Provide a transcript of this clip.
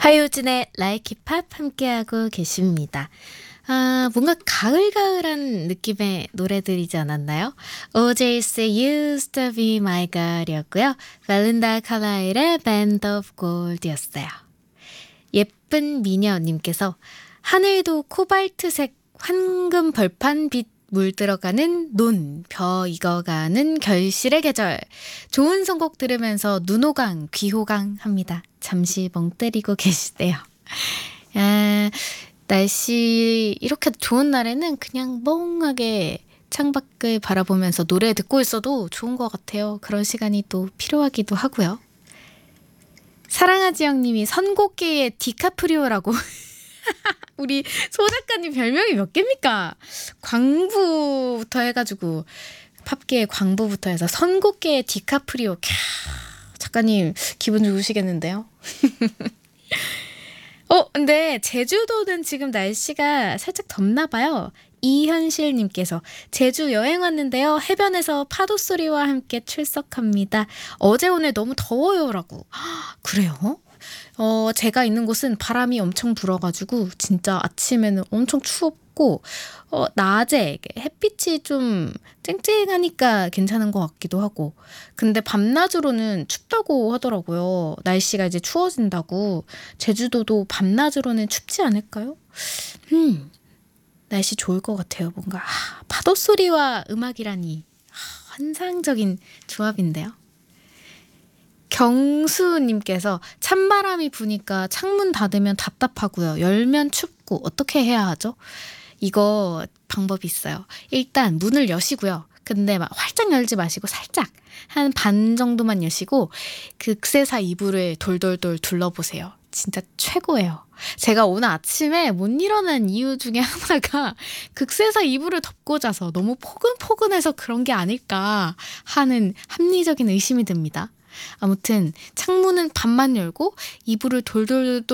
하효진의 Like It Pop 함께하고 계십니다. 뭔가 가을가을한 느낌의 노래들이지 않았나요? OJS의 Used to be my girl이었고요. 벨린다 카라일의 Band of Gold이었어요. 예쁜 미녀님께서 하늘도 코발트색 황금 벌판빛 물들어가는 논, 벼 익어가는 결실의 계절. 좋은 선곡 들으면서 눈호강, 귀호강 합니다. 잠시 멍 때리고 계시대요. 날씨 이렇게 좋은 날에는 그냥 멍하게 창밖을 바라보면서 노래 듣고 있어도 좋은 것 같아요. 그런 시간이 또 필요하기도 하고요. 사랑하지 형님이 선곡계의 디카프리오라고 우리 소 작가님 별명이 몇 개입니까? 광부부터 해가지고 팝계의 광부부터 해서 선곡계의 디카프리오. 작가님 기분 좋으시겠는데요? 근데 제주도는 지금 날씨가 살짝 덥나 봐요. 이현실님께서 제주 여행 왔는데요. 해변에서 파도 소리와 함께 출석합니다. 어제 오늘 너무 더워요라고. 그래요? 제가 있는 곳은 바람이 엄청 불어가지고 진짜 아침에는 엄청 추웠고 낮에 햇빛이 좀 쨍쨍하니까 괜찮은 것 같기도 하고, 근데 밤낮으로는 춥다고 하더라고요. 날씨가 이제 추워진다고. 제주도도 밤낮으로는 춥지 않을까요? 날씨 좋을 것 같아요. 뭔가 파도 소리와 음악이라니 환상적인 조합인데요. 경수님께서 찬바람이 부니까 창문 닫으면 답답하고요. 열면 춥고 어떻게 해야 하죠? 이거 방법이 있어요. 일단 문을 여시고요. 근데 막 활짝 열지 마시고 살짝 한 반 정도만 여시고 극세사 이불을 돌돌돌 둘러보세요. 진짜 최고예요. 제가 오늘 아침에 못 일어난 이유 중에 하나가 극세사 이불을 덮고 자서 너무 포근포근해서 그런 게 아닐까 하는 합리적인 의심이 듭니다. 아무튼 창문은 반만 열고 이불을 돌돌돌